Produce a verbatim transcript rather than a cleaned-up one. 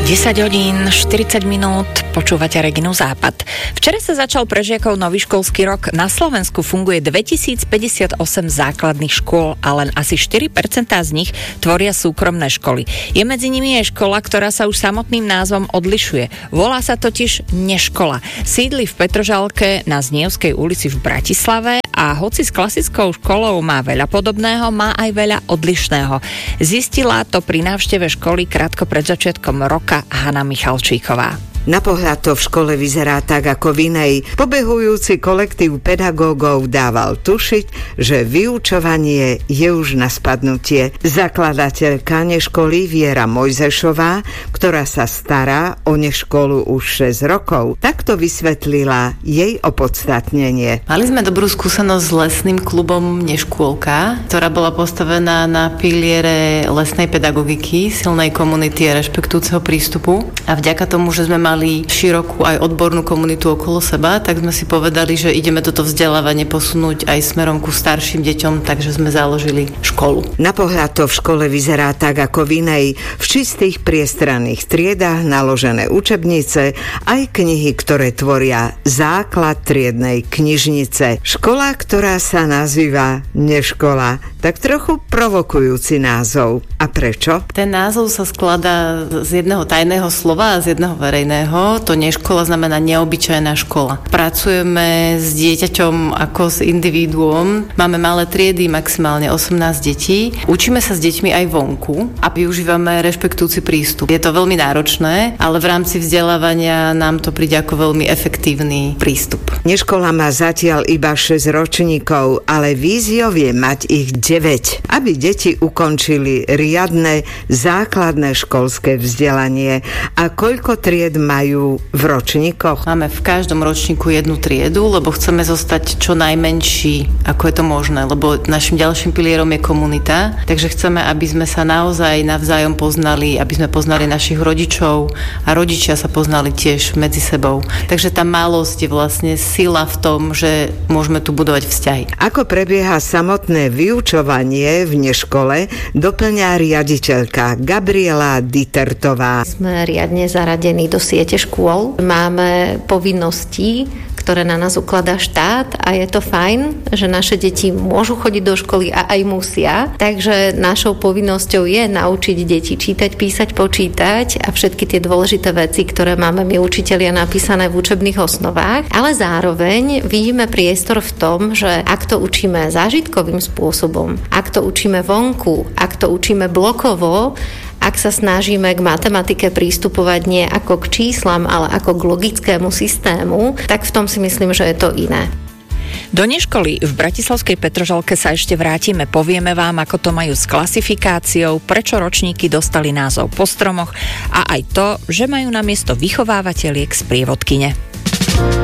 desať hodín štyridsať minút, počúvate Reginu Západ. Včera sa začal pre žiakov nový školský rok. Na Slovensku funguje dvetisícpäťdesiatosem základných škôl a len asi štyri percentá z nich tvoria súkromné školy. Je medzi nimi aj škola, ktorá sa už samotným názvom odlišuje. Volá sa totiž Neškola. Sídli v Petržalke na Znievskej ulici v Bratislave a hoci s klasickou školou má veľa podobného, má aj veľa odlišného. Zistila to pri návšteve školy krátko pred začiatkom roka Hana Michalčíková. Na pohľad to v škole vyzerá tak ako v inej. Pobehujúci kolektív pedagógov dával tušiť, že vyučovanie je už na spadnutie. Zakladateľka Neškoly Viera Mojzešová, ktorá sa stará o Neškolu už šesť rokov, takto vysvetlila jej opodstatnenie. Mali sme dobrú skúsenosť s lesným klubom Neškôlka, ktorá bola postavená na piliere lesnej pedagogiky, silnej komunity a rešpektujúceho prístupu. A vďaka tomu, že sme mali mali širokú aj odbornú komunitu okolo seba, tak sme si povedali, že ideme toto vzdelávanie posunúť aj smerom ku starším deťom, takže sme založili školu. Na pohľad to v škole vyzerá tak ako v inej. V čistých priestranných triedách naložené učebnice, aj knihy, ktoré tvoria základ triednej knižnice. Škola, ktorá sa nazýva Neškola, tak trochu provokujúci názov. A prečo? Ten názov sa skladá z jedného tajného slova a z jedného verejného. To neškola znamená neobyčajná škola. Pracujeme s dieťaťom ako s individuom. Máme malé triedy, maximálne osemnásť detí. Učíme sa s deťmi aj vonku a využívame rešpektujúci prístup. Je to veľmi náročné, ale v rámci vzdelávania nám to príde ako veľmi efektívny prístup. Neškola má zatiaľ iba šesť ročníkov, ale víziou je mať ich deväť, aby deti ukončili riadne základné školské vzdelanie. A koľko tried majú v ročníkoch? Máme v každom ročníku jednu triedu, lebo chceme zostať čo najmenší, ako je to možné, lebo našim ďalším pilierom je komunita, takže chceme, aby sme sa naozaj navzájom poznali, aby sme poznali našich rodičov a rodičia sa poznali tiež medzi sebou. Takže tá malosť je vlastne sila v tom, že môžeme tu budovať vzťahy. Ako prebieha samotné vyučovanie v Neškole, doplňa riaditeľka Gabriela Ditertová. Sme riadne zaradení do siete škôl. Máme povinnosti, ktoré na nás ukladá štát a je to fajn, že naše deti môžu chodiť do školy a aj musia. Takže našou povinnosťou je naučiť deti čítať, písať, počítať a všetky tie dôležité veci, ktoré máme my učitelia napísané v učebných osnovách. Ale zároveň vidíme priestor v tom, že ak to učíme zážitkovým spôsobom, ak to učíme vonku, ak to učíme blokovo, ak sa snažíme k matematike prístupovať nie ako k číslam, ale ako k logickému systému, tak v tom si myslím, že je to iné. Do Neškoly v bratislavskej Petržalke sa ešte vrátime. Povieme vám, ako to majú s klasifikáciou, prečo ročníky dostali názov po stromoch a aj to, že majú namiesto vychovávateľiek sprievodkyne.